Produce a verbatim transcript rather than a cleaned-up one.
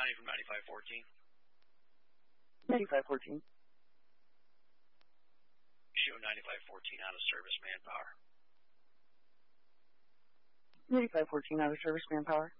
Johnny from ninety-five fourteen. ninety-five fourteen. Show ninety-five fourteen out of service, manpower. ninety-five fourteen out of service, manpower.